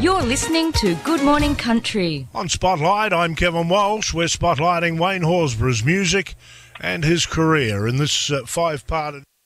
You're listening to Good Morning Country. On Spotlight, I'm Kevin Walsh. We're spotlighting Wayne Horsburgh's music and his career in this five-part